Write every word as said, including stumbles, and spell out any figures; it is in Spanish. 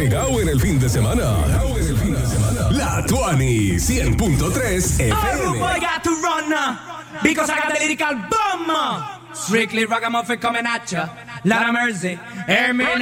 Pegado en el fin de semana. Pegado en el fin de semana. La Tuani cien punto tres F M. I got to run now, because I got the lyrical bomb. Strictly ragamuffin coming at ya. Lot of mercy. Hear me